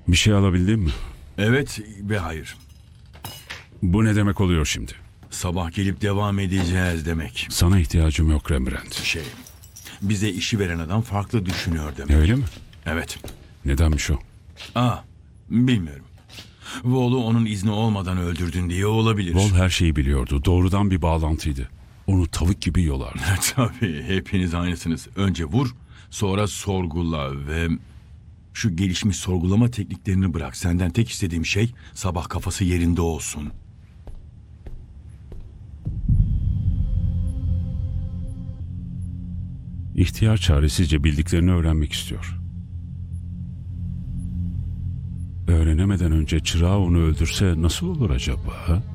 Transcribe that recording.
Bir şey alabildin mi? Evet ve hayır. Bu ne demek oluyor şimdi? Sabah gelip devam edeceğiz demek. Sana ihtiyacım yok Rembrandt. Bize işi veren adam farklı düşünüyor demek. Öyle mi? Evet. Nedenmiş o? Bilmiyorum. Vol'u onun izni olmadan öldürdün diye olabilir. Vol her şeyi biliyordu. Doğrudan bir bağlantıydı. Onu tavuk gibi yolardı. Tabii hepiniz aynısınız. Önce vur, sonra sorgula ve şu gelişmiş sorgulama tekniklerini bırak. Senden tek istediğim şey sabah kafası yerinde olsun. İhtiyar çaresizce bildiklerini öğrenmek istiyor. Öğrenemeden önce çırağı onu öldürse nasıl olur acaba? Ha?